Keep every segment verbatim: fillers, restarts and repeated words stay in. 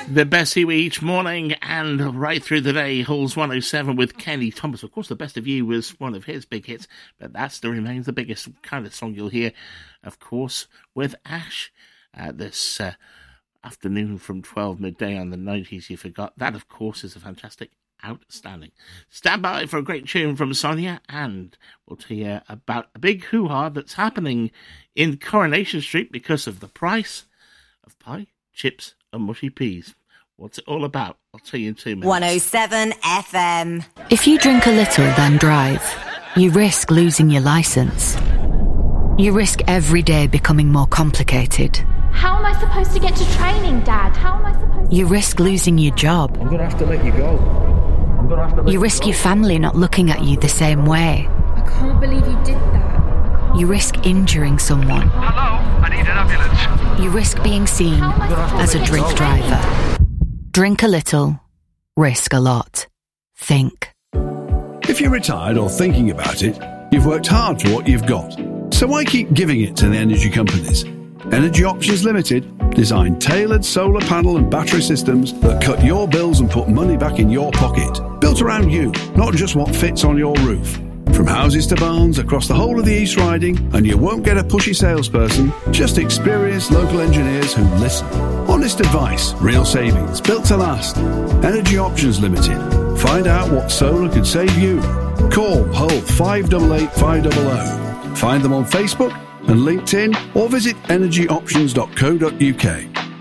The best of you each morning and right through the day. Halls one oh seven with Kenny Thomas. Of course, the best of you was one of his big hits, but that still remains the biggest kind of song you'll hear, of course, with Ash uh, this uh, afternoon from twelve midday on the nineties. You forgot that, of course, is a fantastic, outstanding. Stand by for a great tune from Sonia, and we'll tell you about a big hoo-ha that's happening in Coronation Street because of the price of pie, chips, and mushy peas. What's it all about? I'll tell you in two minutes. one oh seven F M. If you drink a little, then drive, you risk losing your licence. You risk every day becoming more complicated. How am I supposed to get to training, Dad? How am I supposed to... You risk losing your job. I'm going to have to let you go. I'm going to have to let you risk you your family not looking at you the same way. I can't believe you did that. You risk injuring someone. Hello, I need an ambulance. You risk being seen as a drink driver. Drink a little, risk a lot. Think. If you're retired or thinking about it, you've worked hard for what you've got. So why keep giving it to the energy companies? Energy Options Limited design tailored solar panel and battery systems that cut your bills and put money back in your pocket. Built around you, not just what fits on your roof. From houses to barns across the whole of the East Riding, and you won't get a pushy salesperson, just experienced local engineers who listen. Honest advice, real savings, built to last. Energy Options Limited. Find out what solar could save you. Call Hull five eight eight five hundred. Find them on Facebook and LinkedIn, or visit energy options dot co dot uk.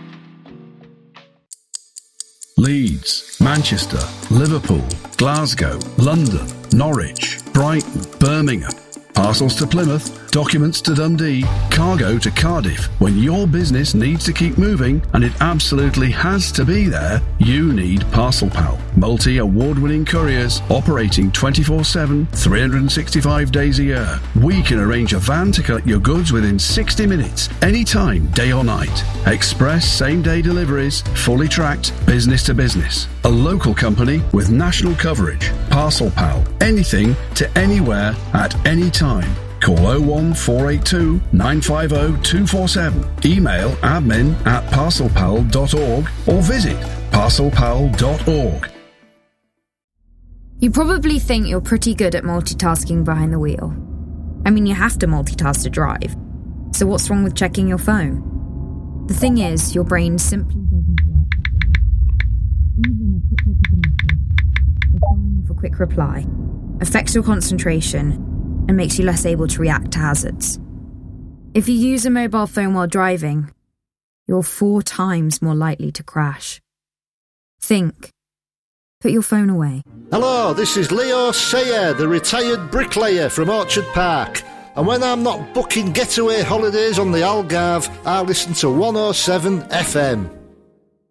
Leeds, Manchester, Liverpool, Glasgow, London, Norwich, Brighton, Birmingham. Parcels to Plymouth, documents to Dundee, cargo to Cardiff. When your business needs to keep moving, and it absolutely has to be there, you need Parcel Pal. Multi-award-winning couriers operating twenty-four seven, three hundred sixty-five days a year. We can arrange a van to collect your goods within sixty minutes, anytime, day or night. Express same-day deliveries, fully tracked, business to business. A local company with national coverage. Parcel Pal. Anything to anywhere at any time. Call oh one four eight two nine five oh two four seven. Email admin at parcel pal dot org or visit parcel pal dot org. You probably think you're pretty good at multitasking behind the wheel. I mean, you have to multitask to drive. So what's wrong with checking your phone? The thing is, your brain simply doesn't work. Even a quick look at a message, or firing off a quick reply, affects your concentration and makes you less able to react to hazards. If you use a mobile phone while driving, you're four times more likely to crash. Think. Put your phone away. Hello, this is Leo Sayer, the retired bricklayer from Orchard Park. And when I'm not booking getaway holidays on the Algarve, I listen to one oh seven F M.